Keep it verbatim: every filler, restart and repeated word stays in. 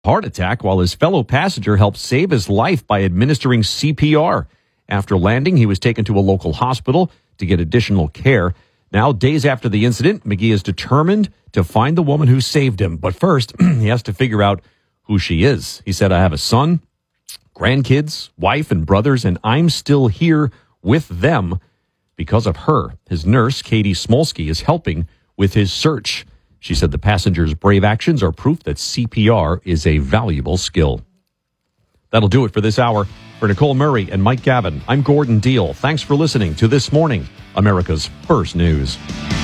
heart attack while his fellow passenger helped save his life by administering C P R. After landing, he was taken to a local hospital to get additional care. Now, days after the incident, McGee is determined to find the woman who saved him. But first, he has to figure out who she is. He said, I have a son, grandkids, wife, and brothers, and I'm still here with them because of her. His nurse, Katie Smolsky, is helping with his search. She said the passenger's brave actions are proof that C P R is a valuable skill. That'll do it for this hour. For Nicole Murray and Mike Gavin, I'm Gordon Deal. Thanks for listening to This Morning, America's First News.